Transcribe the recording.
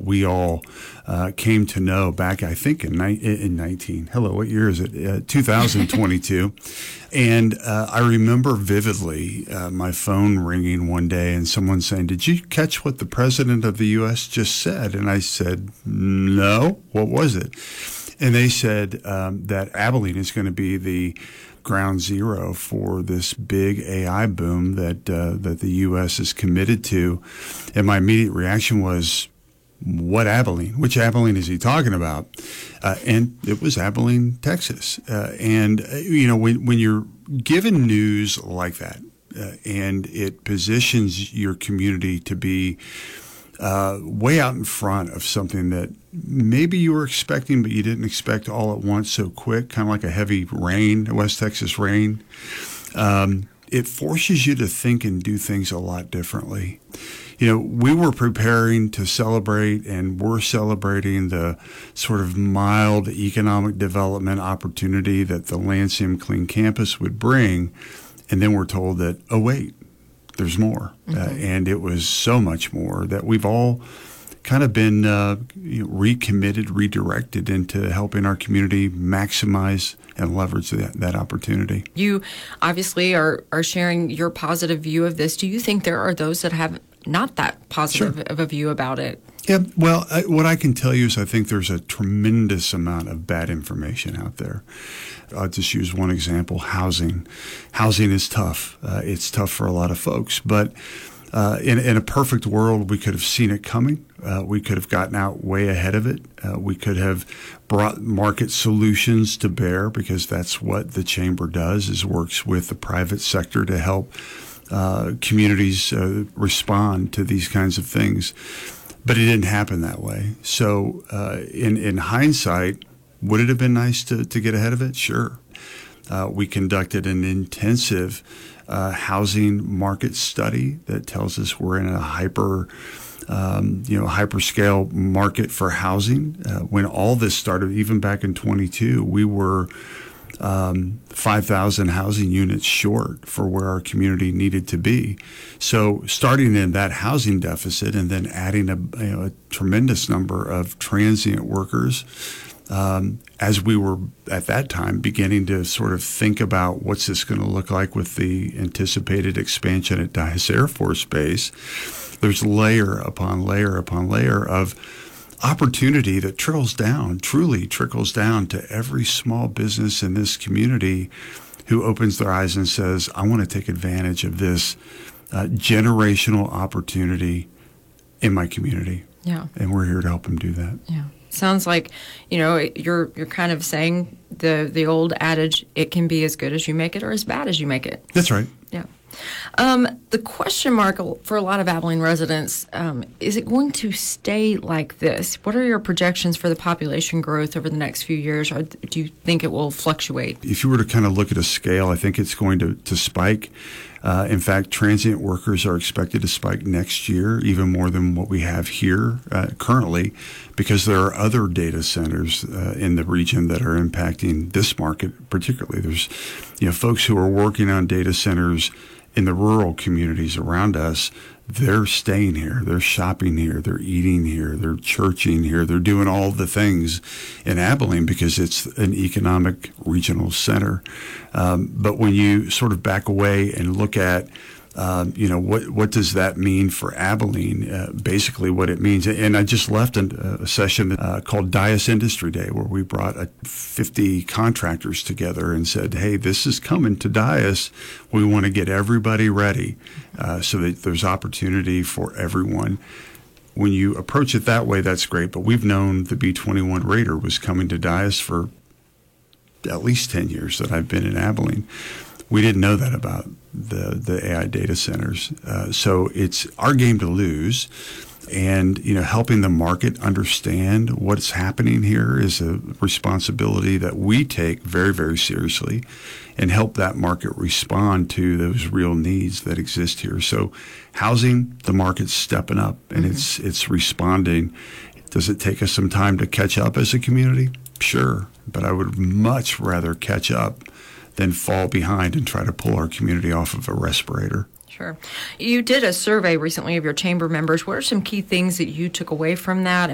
we all came to know back, I think, in 19. Hello, what year is it? 2022. And I remember vividly my phone ringing one day and someone saying, "Did you catch what the president of the U.S. just said?" And I said, "No, what was it?" And they said that Abilene is going to be the ground zero for this big AI boom that the U.S. is committed to. And my immediate reaction was, what Abilene? Which Abilene is he talking about? And it was Abilene, Texas. When you're given news like that, and it positions your community to be way out in front of something that maybe you were expecting, but you didn't expect all at once so quick, kind of like a heavy rain, West Texas rain. It forces you to think and do things a lot differently. We were preparing to celebrate, and we're celebrating the sort of mild economic development opportunity that the Lansing Clean Campus would bring. And then we're told that, oh, wait, there's more. And it was so much more that we've all kind of been recommitted, redirected into helping our community maximize and leverage that opportunity. You obviously are sharing your positive view of this. Do you think there are those that have not that positive of a view about it? Yeah, well, what I can tell you is I think there's a tremendous amount of bad information out there. I'll just use one example, housing. Housing is tough. It's tough for a lot of folks. But in a perfect world, we could have seen it coming. We could have gotten out way ahead of it. We could have brought market solutions to bear, because that's what the Chamber does, is works with the private sector to help communities respond to these kinds of things. But it didn't happen that way. So in hindsight, would it have been nice to get ahead of it? Sure. We conducted an intensive housing market study that tells us we're in a hyperscale market for housing. When all this started, even back in 22, we were 5,000 housing units short for where our community needed to be. So starting in that housing deficit and then adding a tremendous number of transient workers, as we were at that time beginning to sort of think about what's this going to look like with the anticipated expansion at Dyess Air Force Base, there's layer upon layer upon layer of opportunity that truly trickles down to every small business in this community who opens their eyes and says, I want to take advantage of this generational opportunity in my community. Yeah. And we're here to help them do that. Yeah. Sounds like, you're kind of saying the old adage, it can be as good as you make it or as bad as you make it. That's right. Yeah. The question mark for a lot of Abilene residents, is it going to stay like this? What are your projections for the population growth over the next few years, or do you think it will fluctuate? If you were to kind of look at a scale, I think it's going to spike. In fact, transient workers are expected to spike next year, even more than what we have here currently, because there are other data centers in the region that are impacting this market particularly. There's folks who are working on data centers in the rural communities around us. They're staying here, they're shopping here, they're eating here, they're churching here, they're doing all the things in Abilene because it's an economic regional center. But when you sort of back away and look at what does that mean for Abilene? Basically what it means, and I just left a session called Dyess Industry Day, where we brought 50 contractors together and said, hey, this is coming to Dyess. We want to get everybody ready so that there's opportunity for everyone. When you approach it that way, that's great, but we've known the B-21 Raider was coming to Dyess for at least 10 years that I've been in Abilene. We didn't know that about the AI data centers. So it's our game to lose. And, helping the market understand what's happening here is a responsibility that we take very, very seriously, and help that market respond to those real needs that exist here. So housing, the market's stepping up, and it's responding. Does it take us some time to catch up as a community? Sure. But I would much rather catch up than fall behind and try to pull our community off of a respirator. Sure. You did a survey recently of your chamber members. What are some key things that you took away from that?